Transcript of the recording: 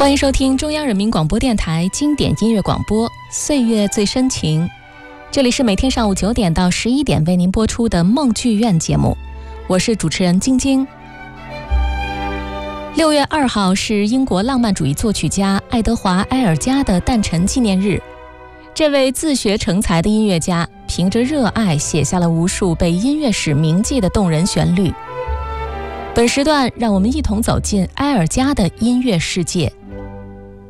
欢迎收听中央人民广播电台经典音乐广播《岁月最深情》，这里是每天上午9点到11点为您播出的梦剧院节目，我是主持人晶晶。6月2号是英国浪漫主义作曲家爱德华·埃尔加的诞辰纪念日。这位自学成才的音乐家，凭着热爱写下了无数被音乐史铭记的动人旋律。本时段让我们一同走进埃尔加的音乐世界，